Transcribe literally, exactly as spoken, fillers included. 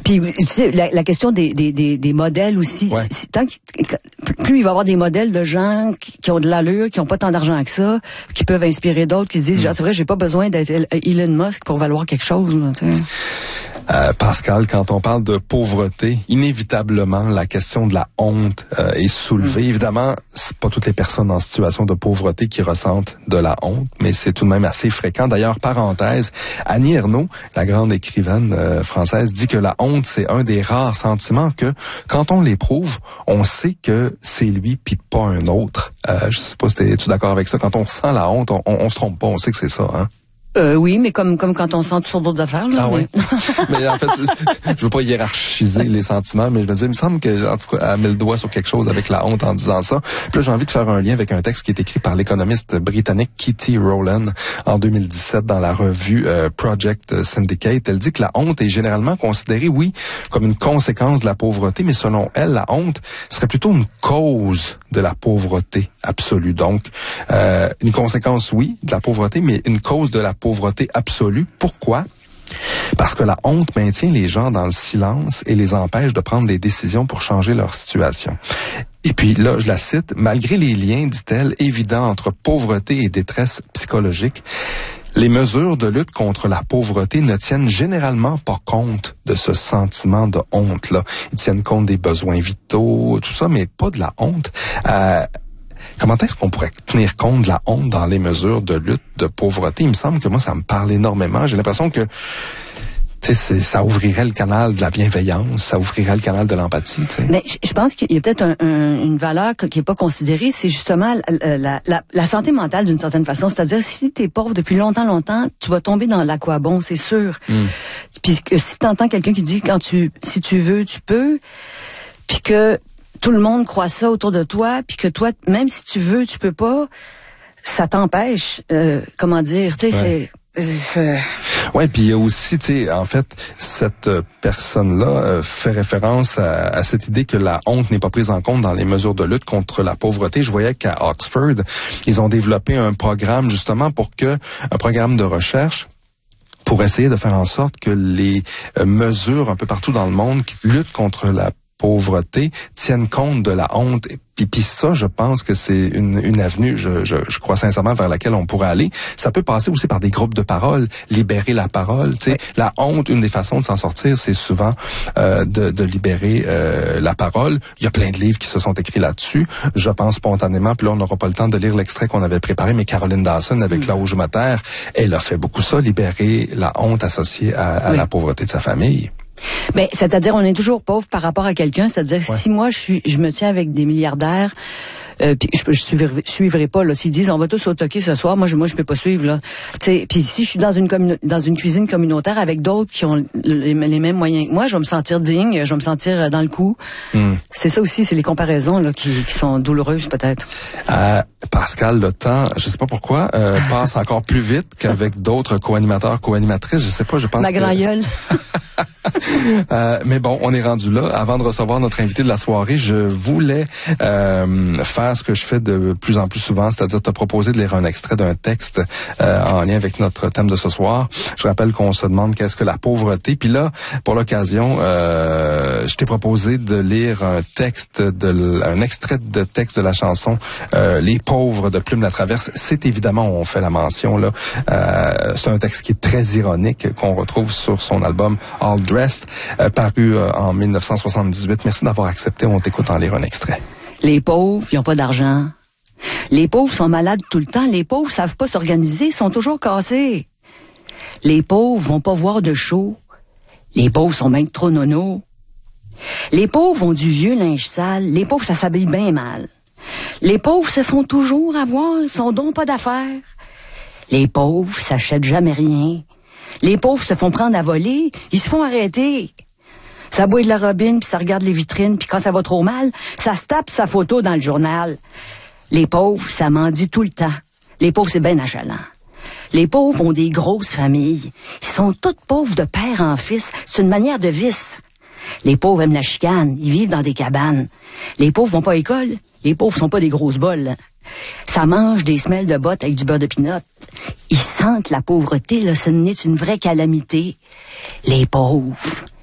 Puis tu sais, la, la question des, des, des, des modèles aussi, ouais. c'est, tant que, plus il va y avoir des modèles de gens qui, qui ont de l'allure, qui ont pas tant d'argent que ça, qui peuvent inspirer d'autres, qui se disent, mm. genre, c'est vrai, j'ai pas besoin d'être Elon Musk pour valoir quelque chose. Là, tu sais. Euh, Pascal, quand on parle de pauvreté, inévitablement, la question de la honte euh, est soulevée. Mmh. Évidemment, c'est pas toutes les personnes en situation de pauvreté qui ressentent de la honte, mais c'est tout de même assez fréquent. D'ailleurs, parenthèse, Annie Ernaux, la grande écrivaine euh, française, dit que la honte, c'est un des rares sentiments que, quand on l'éprouve, on sait que c'est lui puis pas un autre. Euh, je sais pas si t'es, es-tu d'accord avec ça? Quand on sent la honte, on, on, on se trompe pas, on sait que c'est ça, hein? Euh, oui, mais comme comme quand on sent toutes sortes d'autres affaires. Là, ah mais... oui. Mais en fait, je, je veux pas hiérarchiser les sentiments, mais je me dis, il me semble que en tout cas, elle met le doigt sur quelque chose avec la honte en disant ça. Puis là, j'ai envie de faire un lien avec un texte qui est écrit par l'économiste britannique Kitty Rowland en deux mille dix-sept dans la revue euh, Project Syndicate. Elle dit que la honte est généralement considérée, oui, comme une conséquence de la pauvreté, mais selon elle, la honte serait plutôt une cause de la pauvreté absolue. Donc, euh, une conséquence, oui, de la pauvreté, mais une cause de la pauvreté absolue. Pourquoi? Parce que la honte maintient les gens dans le silence et les empêche de prendre des décisions pour changer leur situation. Et puis là, je la cite, malgré les liens, dit-elle, évidents entre pauvreté et détresse psychologique, les mesures de lutte contre la pauvreté ne tiennent généralement pas compte de ce sentiment de honte-là. Ils tiennent compte des besoins vitaux, tout ça, mais pas de la honte. Euh, Comment est-ce qu'on pourrait tenir compte de la honte dans les mesures de lutte de pauvreté? Il me semble que moi, ça me parle énormément. J'ai l'impression que tu sais, ça ouvrirait le canal de la bienveillance, ça ouvrirait le canal de l'empathie. Tu sais. Mais je pense qu'il y a peut-être un, un, une valeur qui est pas considérée, c'est justement la, la, la, la santé mentale d'une certaine façon. C'est-à-dire, si t'es pauvre depuis longtemps, longtemps, tu vas tomber dans l'aquabon, c'est sûr. Mm. Puis que si t'entends quelqu'un qui dit quand tu, si tu veux, tu peux, puis que tout le monde croit ça autour de toi, puis que toi, même si tu veux, tu peux pas, ça t'empêche, euh, comment dire, tu sais, ouais. c'est... Euh... Ouais, puis il y a aussi, tu sais, en fait, cette personne-là euh, fait référence à, à cette idée que la honte n'est pas prise en compte dans les mesures de lutte contre la pauvreté. Je voyais qu'à Oxford, ils ont développé un programme justement pour que, un programme de recherche pour essayer de faire en sorte que les euh, mesures un peu partout dans le monde qui luttent contre la pauvreté tiennent compte de la honte. Puis, puis ça, je pense que c'est une, une avenue, je, je, je crois sincèrement, vers laquelle on pourrait aller. Ça peut passer aussi par des groupes de parole, libérer la parole. Tu sais, ouais. La honte, une des façons de s'en sortir, c'est souvent euh, de, de libérer euh, la parole. Il y a plein de livres qui se sont écrits là-dessus. Je pense spontanément, puis là, on n'aura pas le temps de lire l'extrait qu'on avait préparé, mais Caroline Dawson, avec mmh. Là où je me terre, elle a fait beaucoup ça, libérer la honte associée à, à oui. la pauvreté de sa famille. Ben, c'est-à-dire, on est toujours pauvre par rapport à quelqu'un. C'est-à-dire, ouais. si moi, je suis, je me tiens avec des milliardaires, euh, puis je, je suivrai, je suivrai pas, là. S'ils disent, on va tous au toquer ce soir, moi, je, moi, je peux pas suivre, là. Tu sais, puis si je suis dans une commune, dans une cuisine communautaire avec d'autres qui ont les, les mêmes moyens que moi, je vais me sentir digne, je vais me sentir dans le coup. Mm. C'est ça aussi, c'est les comparaisons, là, qui, qui sont douloureuses, peut-être. Euh, Pascal, le temps, je sais pas pourquoi, euh, passe encore plus vite qu'avec d'autres co-animateurs, co-animatrices. Je sais pas, je pense Ma que... grand gueule. euh, mais bon, on est rendu là. Avant de recevoir notre invité de la soirée, je voulais euh, faire ce que je fais de plus en plus souvent, c'est-à-dire te proposer de lire un extrait d'un texte euh, en lien avec notre thème de ce soir. Je rappelle qu'on se demande qu'est-ce que la pauvreté. Puis là, pour l'occasion, euh, je t'ai proposé de lire un texte, de, un extrait de texte de la chanson euh, Les pauvres de Plume la Traverse. C'est évidemment, on fait la mention là. Euh, c'est un texte qui est très ironique qu'on retrouve sur son album All Dressed, euh, paru euh, en dix-neuf cent soixante-dix-huit. Merci d'avoir accepté. On t'écoute en lire un extrait. Les pauvres, ils n'ont pas d'argent. Les pauvres sont malades tout le temps. Les pauvres savent pas s'organiser, sont toujours cassés. Les pauvres vont pas voir de show. Les pauvres sont bien trop nono. Les pauvres ont du vieux linge sale. Les pauvres, ça s'habille bien mal. Les pauvres se font toujours avoir, sont donc pas d'affaires. Les pauvres s'achètent jamais rien. Les pauvres se font prendre à voler, ils se font arrêter. Ça boit de la robine, puis ça regarde les vitrines, puis quand ça va trop mal, ça se tape sa photo dans le journal. Les pauvres, ça mendie tout le temps. Les pauvres, c'est bien achalant. Les pauvres ont des grosses familles. Ils sont tous pauvres de père en fils. C'est une manière de vice. Les pauvres aiment la chicane. Ils vivent dans des cabanes. Les pauvres vont pas à l'école. Les pauvres sont pas des grosses bols. Ça mange des semelles de bottes avec du beurre de pinot. Ils sentent la pauvreté, là, ce n'est une vraie calamité. Les pauvres,